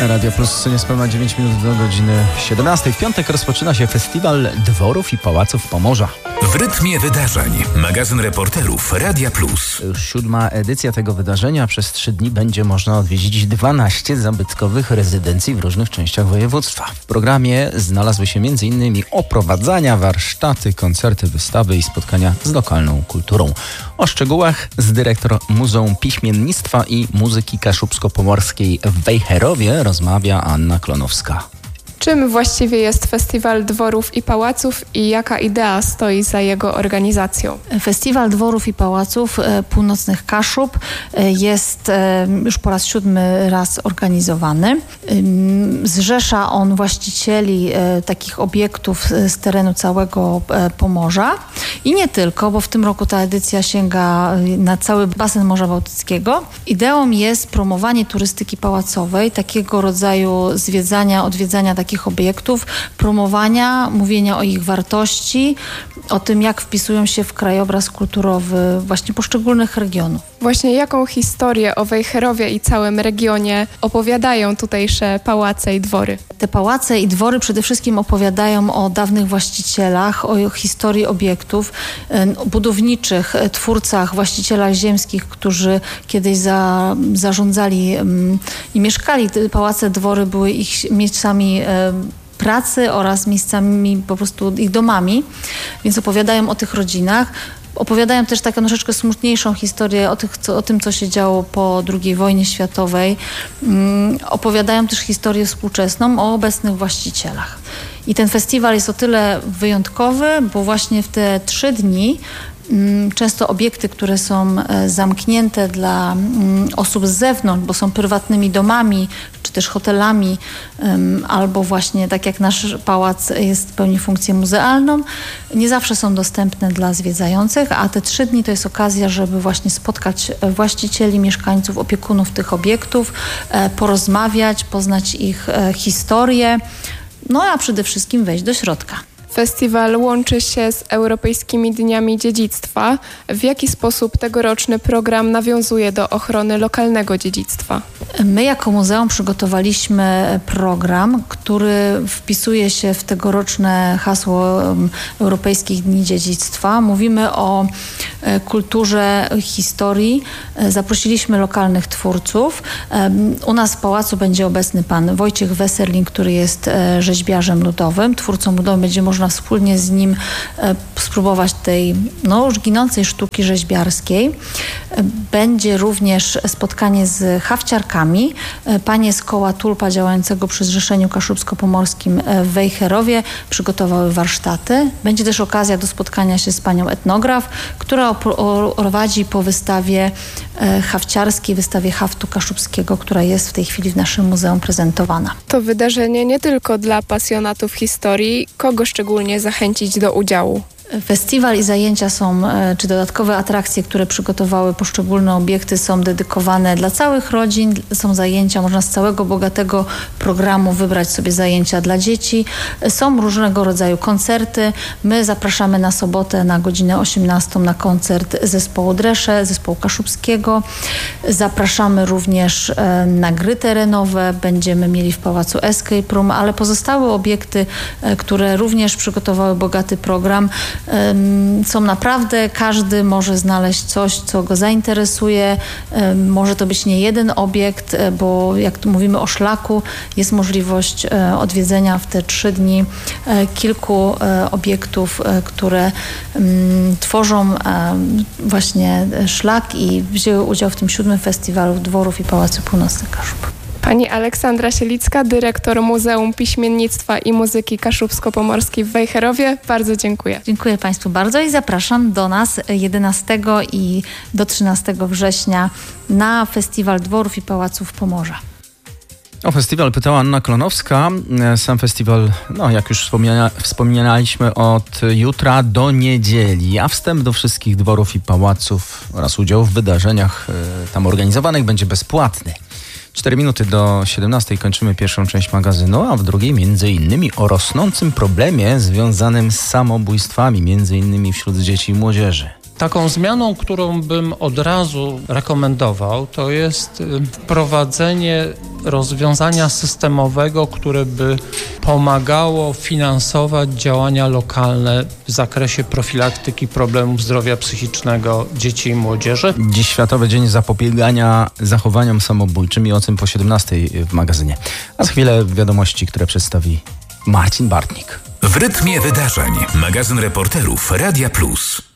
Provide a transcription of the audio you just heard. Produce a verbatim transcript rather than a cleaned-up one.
Radio Plus, niespełna dziewięć minut do godziny siedemnastej. W piątek rozpoczyna się Festiwal Dworów i Pałaców Pomorza. W rytmie wydarzeń. Magazyn reporterów Radia Plus. Już siódma edycja tego wydarzenia. Przez trzy dni będzie można odwiedzić dwanaście zabytkowych rezydencji w różnych częściach województwa. W programie znalazły się między innymi oprowadzania, warsztaty, koncerty, wystawy i spotkania z lokalną kulturą. O szczegółach z dyrektor Muzeum Piśmiennictwa i Muzyki Kaszubsko-Pomorskiej w Wejherowie rozmawia Anna Klonowska. Czym właściwie jest Festiwal Dworów i Pałaców i jaka idea stoi za jego organizacją? Festiwal Dworów i Pałaców Północnych Kaszub jest już po raz siódmy raz organizowany. Zrzesza on właścicieli takich obiektów z terenu całego Pomorza i nie tylko, bo w tym roku ta edycja sięga na cały basen Morza Bałtyckiego. Ideą jest promowanie turystyki pałacowej, takiego rodzaju zwiedzania, odwiedzania takich obiektów, promowania, mówienia o ich wartości, o tym, jak wpisują się w krajobraz kulturowy właśnie poszczególnych regionów. Właśnie jaką historię o Wejherowie i całym regionie opowiadają tutejsze pałace i dwory? Te pałace i dwory przede wszystkim opowiadają o dawnych właścicielach, o historii obiektów budowniczych, twórcach, właścicielach ziemskich, którzy kiedyś za, zarządzali um, i mieszkali. Te pałace, dwory były ich miejscami um, pracy oraz miejscami, po prostu ich domami, więc opowiadają o tych rodzinach. Opowiadają też taką troszeczkę smutniejszą historię o, tych, co, o tym, co się działo po drugiej wojnie światowej. Um, opowiadają też historię współczesną o obecnych właścicielach. I ten festiwal jest o tyle wyjątkowy, bo właśnie w te trzy dni um, często obiekty, które są e, zamknięte dla um, osób z zewnątrz, bo są prywatnymi domami, czy też hotelami, um, albo właśnie tak jak nasz pałac jest, pełni funkcję muzealną, nie zawsze są dostępne dla zwiedzających, a te trzy dni to jest okazja, żeby właśnie spotkać właścicieli, mieszkańców, opiekunów tych obiektów, e, porozmawiać, poznać ich e, historię, no a przede wszystkim wejść do środka. Festiwal łączy się z Europejskimi Dniami Dziedzictwa. W jaki sposób tegoroczny program nawiązuje do ochrony lokalnego dziedzictwa? My jako muzeum przygotowaliśmy program, który wpisuje się w tegoroczne hasło Europejskich Dni Dziedzictwa. Mówimy o kulturze, historii. Zaprosiliśmy lokalnych twórców. U nas w pałacu będzie obecny pan Wojciech Weserling, który jest rzeźbiarzem ludowym. Twórcą ludowym będzie można wspólnie z nim e, spróbować tej no, już ginącej sztuki rzeźbiarskiej. E, będzie również spotkanie z hawciarkami. E, panie z koła Tulpa działającego przy Zrzeszeniu Kaszubsko-Pomorskim w Wejherowie przygotowały warsztaty. Będzie też okazja do spotkania się z panią etnograf, która prowadzi po wystawie e, hawciarskiej, wystawie haftu kaszubskiego, która jest w tej chwili w naszym muzeum prezentowana. To wydarzenie nie tylko dla pasjonatów historii. Kogo szczególnie zachęcić do udziału? Festiwal i zajęcia są, czy dodatkowe atrakcje, które przygotowały poszczególne obiekty, są dedykowane dla całych rodzin. Są zajęcia, można z całego bogatego programu wybrać sobie zajęcia dla dzieci. Są różnego rodzaju koncerty. My zapraszamy na sobotę na godzinę osiemnastą na koncert zespołu Dresze, zespołu kaszubskiego. Zapraszamy również na gry terenowe. Będziemy mieli w pałacu escape room, ale pozostałe obiekty, które również przygotowały bogaty program, są naprawdę, każdy może znaleźć coś, co go zainteresuje. Może to być nie jeden obiekt, bo jak tu mówimy o szlaku, jest możliwość odwiedzenia w te trzy dni kilku obiektów, które tworzą właśnie szlak i wzięły udział w tym siódmym festiwalu Dworów i Pałacu Północnych Kaszub. Pani Aleksandra Sielicka, dyrektor Muzeum Piśmiennictwa i Muzyki Kaszubsko-Pomorskiej w Wejherowie. Bardzo dziękuję. Dziękuję Państwu bardzo i zapraszam do nas jedenastego i do trzynastego września na Festiwal Dworów i Pałaców Pomorza. O festiwal pytała Anna Klonowska. Sam festiwal, no jak już wspomniana, wspominaliśmy, od jutra do niedzieli, a wstęp do wszystkich dworów i pałaców oraz udział w wydarzeniach tam organizowanych będzie bezpłatny. Cztery minuty do siedemnastej kończymy pierwszą część magazynu, a w drugiej między innymi o rosnącym problemie związanym z samobójstwami, między innymi wśród dzieci i młodzieży. Taką zmianą, którą bym od razu rekomendował, to jest wprowadzenie rozwiązania systemowego, które by pomagało finansować działania lokalne w zakresie profilaktyki problemów zdrowia psychicznego dzieci i młodzieży. Dziś Światowy Dzień Zapobiegania Zachowaniom Samobójczym i o tym po siedemnastej w magazynie. A za chwilę wiadomości, które przedstawi Marcin Bartnik. W rytmie wydarzeń. Magazyn reporterów Radia Plus.